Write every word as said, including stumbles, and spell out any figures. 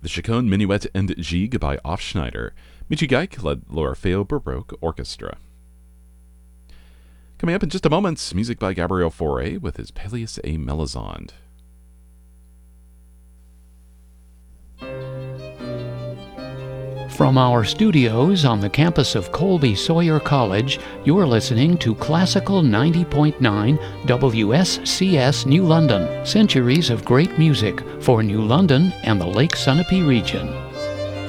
the Chaconne Minuet and Gigue by Hofschneider. Michi Geik led l'Orfeo Baroque Orchestra. Coming up in just a moment, music by Gabriel Fauré with his Pelléas et Mélisande. From our studios on the campus of Colby Sawyer College, you're listening to Classical ninety point nine W S C S New London, centuries of great music for New London and the Lake Sunapee region.